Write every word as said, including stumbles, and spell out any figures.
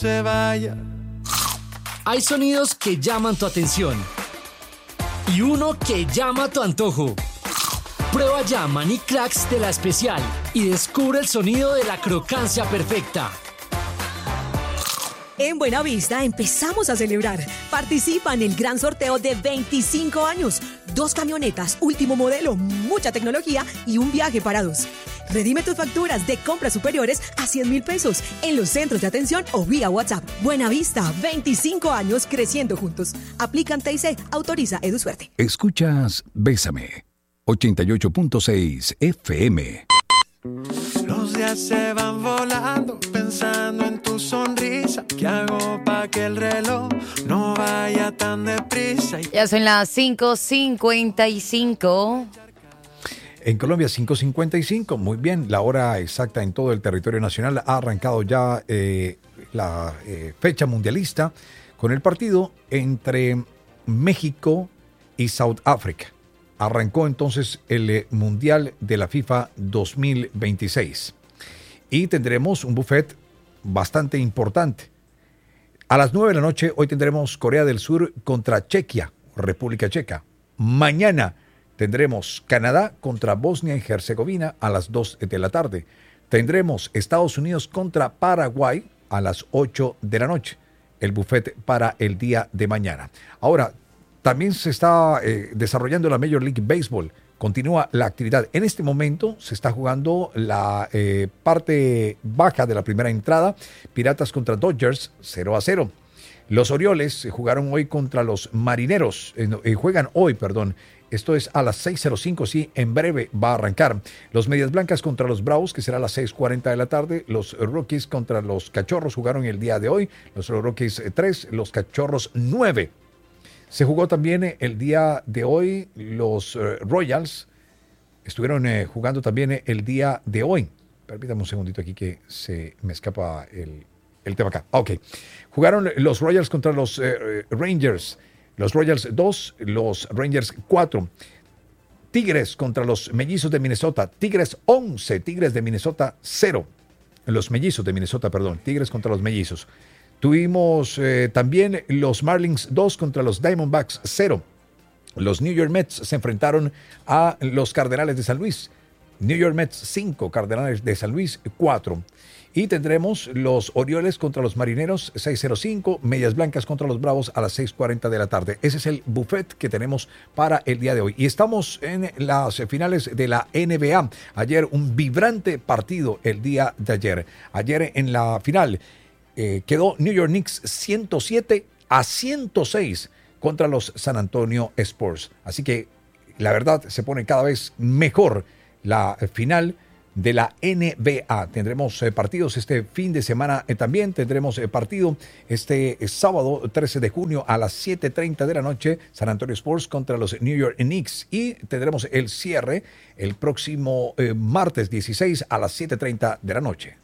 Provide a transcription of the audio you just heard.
se vaya. Hay sonidos que llaman tu atención y uno que llama tu antojo. Prueba ya Maní Cracks de La Especial y descubre el sonido de la crocancia perfecta. En Buenavista empezamos a celebrar. Participa en el gran sorteo de veinticinco años. Dos camionetas, último modelo, mucha tecnología y un viaje para dos. Redime tus facturas de compras superiores a cien mil pesos en los centros de atención o vía WhatsApp. Buenavista, veinticinco años creciendo juntos. Aplican T I C, autoriza EduSuerte. Escuchas Bésame, ochenta y ocho punto seis F M. Los días se van volando pensando en tu sonrisa. ¿Qué hago para que el reloj no vaya tan deprisa? Ya son las cinco cincuenta y cinco. En Colombia, cinco cincuenta y cinco. Muy bien, la hora exacta en todo el territorio nacional. Ha arrancado ya eh, la eh, fecha mundialista con el partido entre México y South Africa. Arrancó entonces el eh, Mundial de la FIFA dos mil veintiséis. Y tendremos un buffet bastante importante. A las nueve de la noche, hoy tendremos Corea del Sur contra Chequia, República Checa. Mañana tendremos Canadá contra Bosnia y Herzegovina a las dos de la tarde. Tendremos Estados Unidos contra Paraguay a las ocho de la noche. El buffet para el día de mañana. Ahora, también se está eh, desarrollando la Major League Baseball. Continúa la actividad. En este momento se está jugando la eh, parte baja de la primera entrada. Piratas contra Dodgers, cero a cero. Los Orioles jugaron hoy contra los Marineros. Eh, eh, juegan hoy, perdón. Esto es a las seis cero cinco, sí, en breve va a arrancar. Los Medias Blancas contra los Bravos, que será a las seis cuarenta de la tarde. Los Rockies contra los Cachorros jugaron el día de hoy. Los Rockies tres, los Cachorros nueve. Se jugó también el día de hoy. Los uh, Royals estuvieron eh, jugando también el día de hoy. Permítame un segundito aquí que se me escapa el, el tema acá. Ok. Jugaron los Royals contra los eh, Rangers. Los Royals dos, los Rangers cuatro. Tigres contra los Mellizos de Minnesota. Tigres once, Tigres de Minnesota cero. Los Mellizos de Minnesota, perdón. Tigres contra los Mellizos. Tuvimos eh, también los Marlins dos contra los Diamondbacks cero. Los New York Mets se enfrentaron a los Cardenales de San Luis. New York Mets cinco, Cardenales de San Luis cuatro. Y tendremos los Orioles contra los Marineros seis cero cinco, Medias Blancas contra los Bravos a las seis cuarenta de la tarde. Ese es el buffet que tenemos para el día de hoy. Y estamos en las finales de la N B A. Ayer un vibrante partido el día de ayer. Ayer en la final eh, quedó New York Knicks ciento siete a ciento seis contra los San Antonio Spurs. Así que la verdad se pone cada vez mejor la final de la N B A. Tendremos eh, partidos este fin de semana eh, también. Tendremos eh, partido este eh, sábado trece de junio a las siete treinta de la noche, San Antonio Spurs contra los New York Knicks. Y tendremos el cierre el próximo eh, martes dieciséis a las siete treinta de la noche.